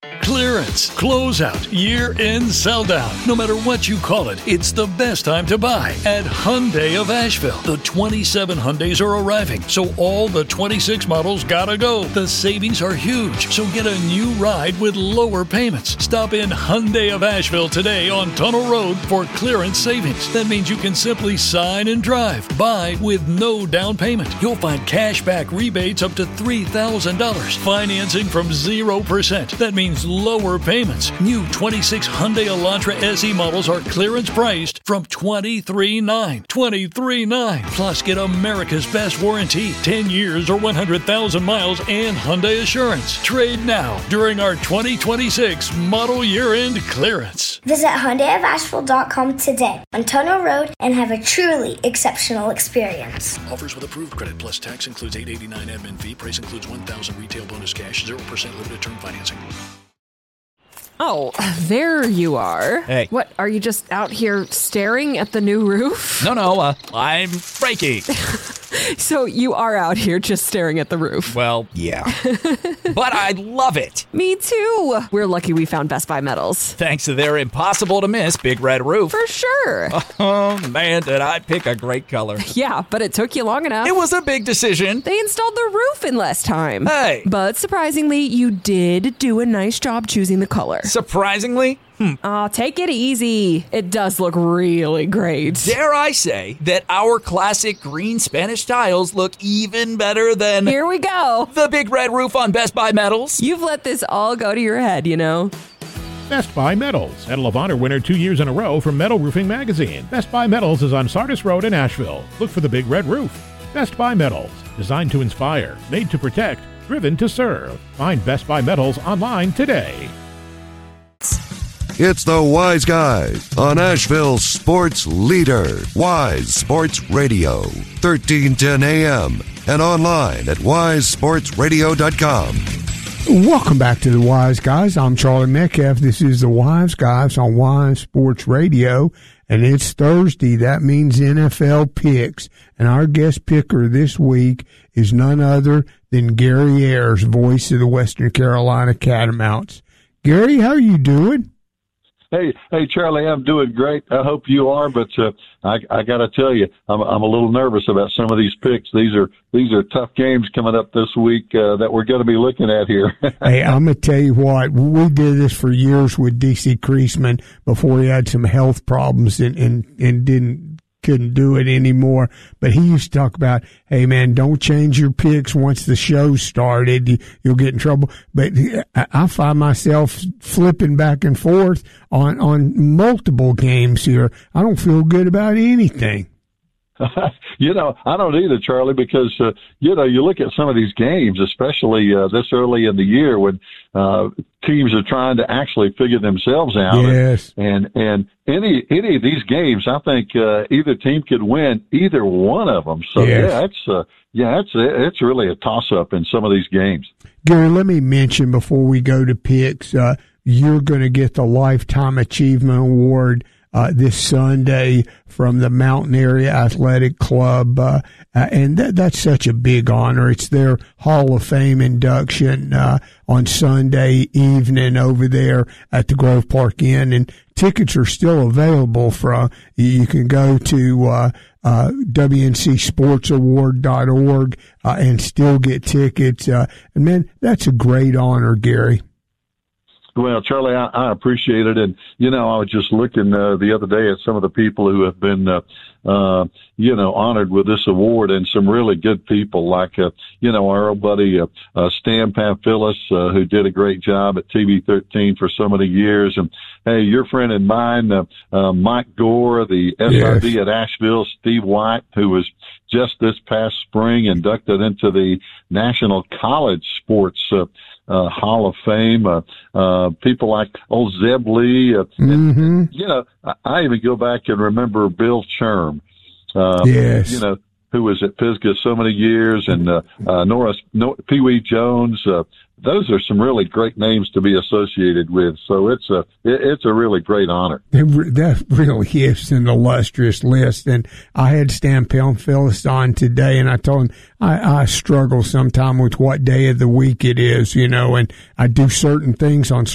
Clearance, closeout, year-end sell-down. No matter what you call it, it's the best time to buy at Hyundai of Asheville. The 27 Hyundais are arriving, so all the 26 models gotta go. The savings are huge, so get a new ride with lower payments. Stop in Hyundai of Asheville today on Tunnel Road for clearance savings. That means you can simply sign and drive. Buy with no down payment. You'll find cash back rebates up to $3,000. Financing from 0%. That means lower payments. New 26 Hyundai Elantra SE models are clearance priced from $23,900. $23,900. Plus, get America's best warranty, 10 years or 100,000 miles, and Hyundai Assurance. Trade now during our 2026 model year-end clearance. Visit HyundaiofAsheville.com today on Tunnel Road and have a truly exceptional experience. Offers with approved credit plus tax includes $889 admin fee. Price includes $1,000 retail bonus cash, 0% limited term financing. Oh, there you are. Hey. What, are you just out here staring at the new roof? No, I'm braking. So you are out here just staring at the roof? Well, yeah. But I love it. Me too. We're lucky we found Best Buy Metals. Thanks to their impossible-to-miss Big Red Roof. For sure. Oh, man, did I pick a great color. Yeah, but it took you long enough. It was a big decision. They installed the roof in less time. Hey. But surprisingly, you did do a nice job choosing the color. Surprisingly? Oh, take it easy. It does look really great. Dare I say that our classic green Spanish tiles look even better than... Here we go. The Big Red Roof on Best Buy Metals. You've let this all go to your head, you know. Best Buy Metals, Medal of Honor winner 2 years in a row from Metal Roofing Magazine. Best Buy Metals is on Sardis Road in Asheville. Look for the Big Red Roof. Best Buy Metals, designed to inspire, made to protect, driven to serve. Find Best Buy Metals online today. It's the Wise Guys on Asheville's sports leader, Wise Sports Radio, 1310 AM, and online at wisesportsradio.com. Welcome back to the Wise Guys. I'm Charlie Metcalf. This is the Wise Guys on Wise Sports Radio, and it's Thursday. That means NFL picks, and our guest picker this week is none other than Gary Ayers, voice of the Western Carolina Catamounts. Gary, how are you doing? Hey, Charlie, I'm doing great. I hope you are, but I got to tell you, I'm a little nervous about some of these picks. These are tough games coming up this week that we're going to be looking at here. Hey, I'm going to tell you what, we did this for years with D.C. Creasman before he had some health problems and couldn't do it anymore. But he used to talk about, hey man, don't change your picks once the show started. You'll get in trouble. But I find myself flipping back and forth on multiple games here. I don't feel good about anything. I don't either, Charlie, because, you look at some of these games, especially this early in the year when teams are trying to actually figure themselves out. Yes. And any of these games, I think either team could win either one of them. So, yes. It's really a toss-up in some of these games. Gary, let me mention before we go to picks, you're going to get the Lifetime Achievement Award this Sunday from the Mountain Area Athletic Club, and that's such a big honor. It's their Hall of Fame induction on Sunday evening over there at the Grove Park Inn, and tickets are still available. You can go to WNCSportsAward.org and still get tickets. And man, that's a great honor, Gary. Well, Charlie, I appreciate it. And, I was just looking the other day at some of the people who have been, honored with this award, and some really good people like, our old buddy Stan Pamphilis, who did a great job at TV13 for so many years. And, hey, your friend and mine, Mike Gore, the SID at Asheville, Steve White, who was just this past spring inducted into the National College Sports Hall of Fame, people like old Zeb Lee, and, I even go back and remember Bill Sherm, who was at Pisgah so many years, and Pee Wee Jones. Those are some really great names to be associated with. So it's a really great honor. That really is an illustrious list. And I had Stan Pamphilis on today, and I told him I struggle sometime with what day of the week it is, and I do certain things on